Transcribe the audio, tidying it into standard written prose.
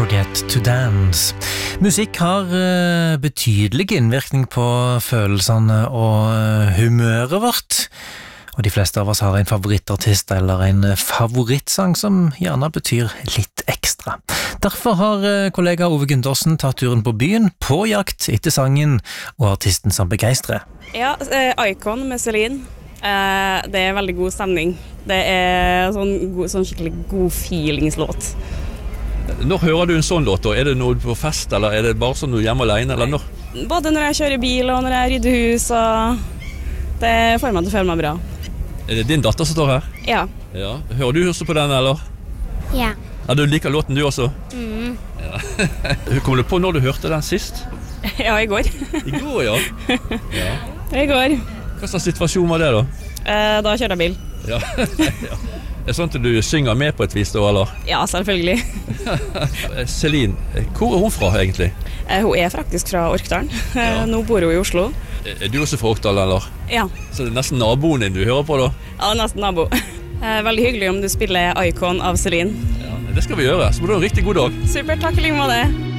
Forget to Dance. Musikk har betydelig innvirkning på følelsene og humøret vårt. Og de fleste av oss har en favorittartist eller en favorittsang som gjerne betyr litt ekstra. Derfor har kollega Ove Gundersen tatt turen på byen på jakt etter sangen og artisten som begeistrer. Ja, Icon med Celine. Det er veldig god stemning. Det er sånn skikkelig god feelingslåt. Når hører du en sånn låt da? Er det noe på fest, eller er det bare sånn du er hjemme alene, eller når? Både når jeg kjører bil og når jeg rydder hus, og det får meg til å føle meg bra. Er det din datter som står her? Ja. Ja. Hører du også på den, eller? Ja. Ja, du liker låten du også? Ja. Kom du på når du hørte den sist? Ja, i går. I går, ja. Ja. I går. Hva slags situasjon var det da? Da kjørte jeg bil. Ja. Ja. Er det sånn at du synger med på et vis da, eller? Ja, selvfølgelig. Celine, hvor er hun fra egentlig? Hun er faktisk fra Orkdalen. Ja. Nå bor hun i Oslo. Er du også fra Orkdal, eller? Ja. Så det er nesten naboen din du hører på da? Ja, nesten nabo. Veldig hyggelig om du spiller Icon av Celine. Ja, det skal vi gjøre, så må du ha en riktig god dag. Super, takk i like måte.